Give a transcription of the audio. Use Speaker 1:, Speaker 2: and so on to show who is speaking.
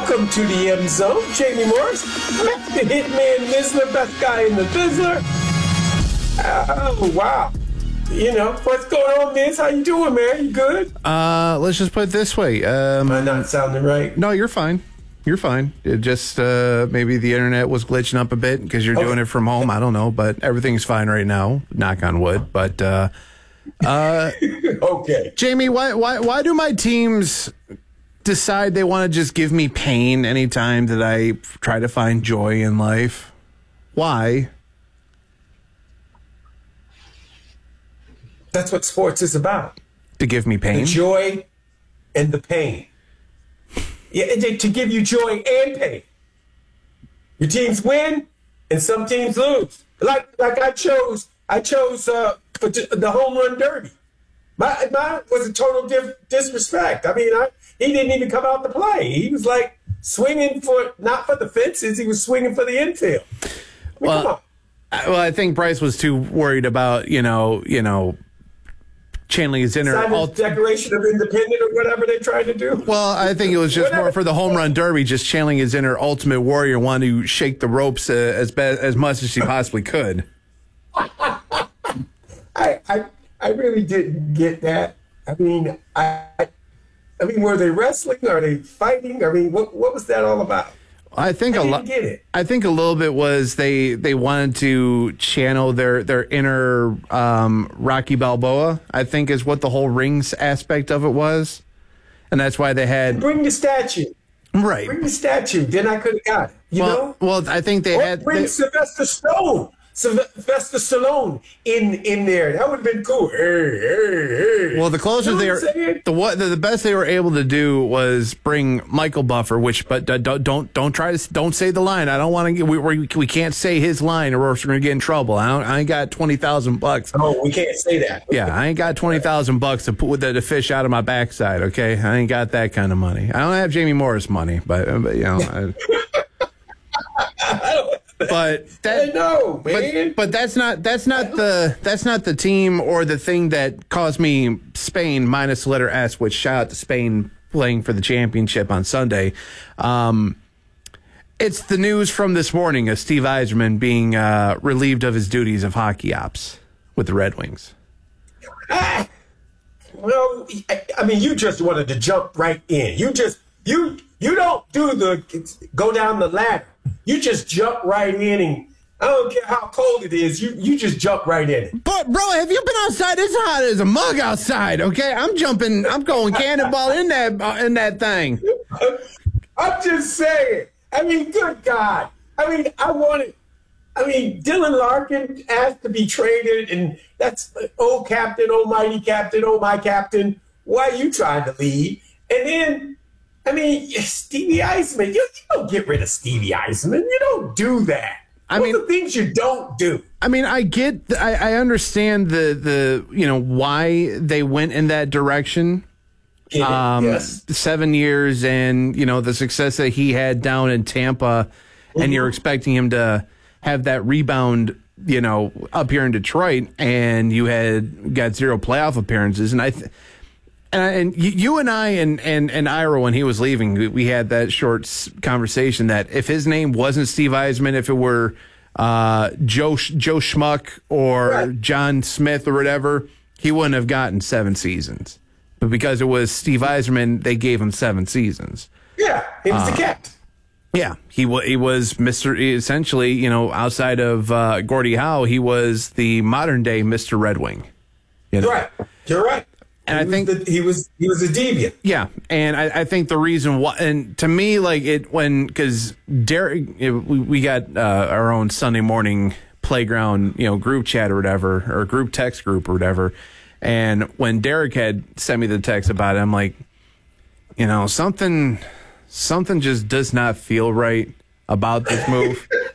Speaker 1: Welcome to the M Zone. Jamie Morris, the Hitman Mizzler, best guy in the Bizzler. Oh, wow. You know, what's going on, Miz? How you doing, man? You good?
Speaker 2: Let's just put it this way.
Speaker 1: Am I not sounding right?
Speaker 2: No, you're fine. You're fine. It just maybe the internet was glitching up a bit because you're doing it from home. I don't know, but everything's fine right now. Knock on wood. But
Speaker 1: okay,
Speaker 2: Jamie, why do my teams decide they want to just give me pain anytime that I try to find joy in life? Why?
Speaker 1: That's what sports is about.
Speaker 2: To give me pain?
Speaker 1: The joy and the pain. Yeah, to give you joy and pain. Your teams win, and some teams lose. Like I chose for the home run derby. Mine was a total disrespect. I mean, he didn't even come out to play. He was like swinging not for the fences. He was swinging for the infield. I mean, come on.
Speaker 2: Well, I think Bryce was too worried about channeling his inner
Speaker 1: Declaration of Independence or whatever they tried to do.
Speaker 2: Well, I think it was just more for the home run derby, just channeling his inner ultimate warrior, wanting to shake the ropes as much as he possibly could.
Speaker 1: I really didn't get that. I mean, were they wrestling? Are they fighting? I mean, what was that all about?
Speaker 2: I think I think a little bit was they wanted to channel their inner Rocky Balboa, I think is what the whole rings aspect of it was. And that's why they had
Speaker 1: bring the statue.
Speaker 2: Right.
Speaker 1: Bring the statue. Then I could have got it. You know?
Speaker 2: Well, I think
Speaker 1: bring Sylvester Stallone in there. That would have been cool. Hey.
Speaker 2: Well, the closest the best they were able to do was bring Michael Buffer, but don't say the line. I don't want to. We can't say his line, or we're going to get in trouble. I ain't got $20,000.
Speaker 1: Oh, we can't say that.
Speaker 2: Yeah, I ain't got $20,000 to put the fish out of my backside. Okay, I ain't got that kind of money. I don't have Jamie Morris money, but you know. But that,
Speaker 1: no, man.
Speaker 2: But that's not the team or the thing that caused me Spain minus the letter S, which shout out to Spain playing for the championship on Sunday. It's the news from this morning of Steve Yzerman being relieved of his duties of hockey ops with the Red Wings.
Speaker 1: Well, I mean, you just wanted to jump right in. You don't do the go down the ladder. You just jump right in, and I don't care how cold it is. You just jump right in.
Speaker 2: But bro, have you been outside? It's hot as a mug outside. Okay, I'm going cannonball in that thing.
Speaker 1: I'm just saying. I mean, good God. I mean, Dylan Larkin asked to be traded, and that's old captain, almighty captain, oh my captain. Why are you trying to leave? And then. I mean, Stevie Yzerman, you don't get rid of Stevie Yzerman. You don't do that. What are the things you don't do?
Speaker 2: I mean, I understand the why they went in that direction.
Speaker 1: Yes.
Speaker 2: 7 years and, the success that he had down in Tampa, and you're expecting him to have that rebound, up here in Detroit, and you had got 0 playoff appearances. And you and I and Ira, when he was leaving, we had that short conversation that if his name wasn't Steve Yzerman, if it were Joe Schmuck or John Smith or whatever, he wouldn't have gotten 7 seasons. But because it was Steve Yzerman, they gave him 7 seasons.
Speaker 1: Yeah, he was the captain.
Speaker 2: Yeah, he was Mr. Essentially, outside of Gordie Howe, he was the modern day Mr. Red Wing.
Speaker 1: Right, you're right.
Speaker 2: And I think
Speaker 1: he was a deviant.
Speaker 2: Yeah, and I think the reason why, and to me, because Derek, we got our own Sunday morning playground, group chat or whatever, or group text group or whatever, and when Derek had sent me the text about it, I'm like, something just does not feel right about this move.